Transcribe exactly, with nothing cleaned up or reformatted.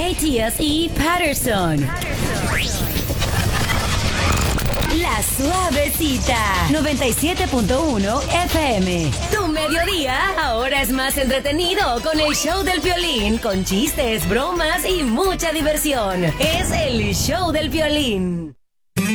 Matías y Patterson. La Suavecita, noventa y siete punto uno F M. Tu mediodía ahora es más entretenido con el show del Piolín, con chistes, bromas y mucha diversión. Es el show del Piolín.